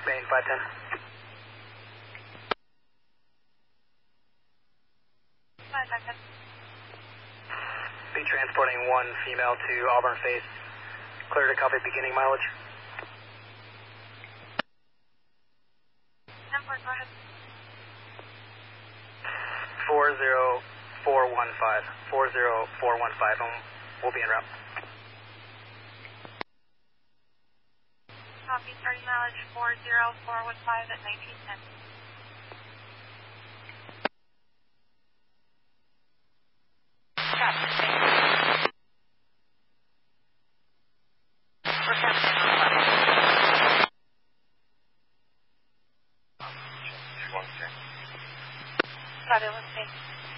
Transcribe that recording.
Main 510. Be transporting one female to Auburn Face. Clear to copy beginning mileage. Number, go ahead. 40415. 40415. We'll be en route. Copy, starting mileage 40415 at 1910. Copy, thank you. We're passing on level. Fabulous, thanks.